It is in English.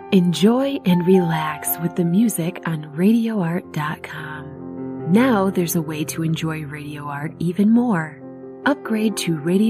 Enjoy and relax with the music on RadioArt.com. Now there's a way to enjoy Radio Art even more. Upgrade to Radio